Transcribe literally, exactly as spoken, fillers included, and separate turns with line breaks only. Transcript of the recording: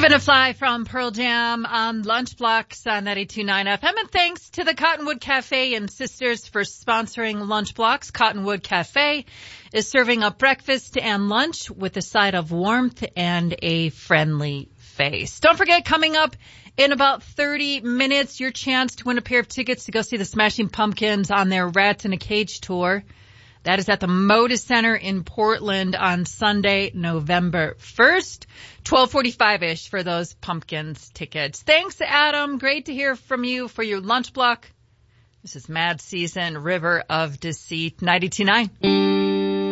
Giving a fly from Pearl Jam on Lunch Blocks on ninety-two point nine F M. And thanks to the Cottonwood Cafe and Sisters for sponsoring Lunch Blocks. Cottonwood Cafe is serving up breakfast and lunch with a side of warmth and a friendly face. Don't forget, coming up in about thirty minutes, your chance to win a pair of tickets to go see the Smashing Pumpkins on their Rats in a Cage tour. That is at the Moda Center in Portland on Sunday, November first, twelve forty-five-ish for those Pumpkins tickets. Thanks, Adam. Great to hear from you for your lunch block. This is Mad Season, River of Deceit, ninety-two point nine.